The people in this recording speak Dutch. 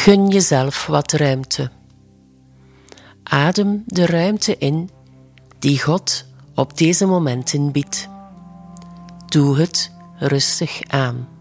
Gun jezelf wat ruimte. Adem de ruimte in die God op deze momenten biedt. Doe het rustig aan.